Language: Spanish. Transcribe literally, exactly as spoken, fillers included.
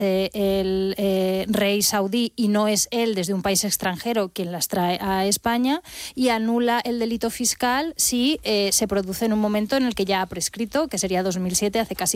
el eh, rey saudí y no es él desde un país extranjero quien las trae a España, y anula el delito fiscal si eh, se produce en un momento en el que ya ha prescrito, que sería dos mil siete, hace casi